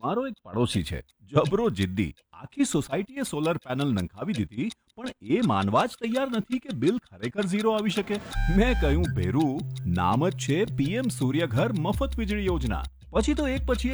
મારો એક પડોશી છે, જબરો જિદ્દી. આખી સોસાયટીએ સોલર પેનલ નંખાવી દીધી, પણ એ માનવા જ તૈયાર નથી કે બિલ ખરેખર ઝીરો આવી શકે. મેં કહ્યું, ભેરું, નામ જ છે પીએમ સૂર્યઘર મફત વીજળી યોજના. પછી તો એક પછી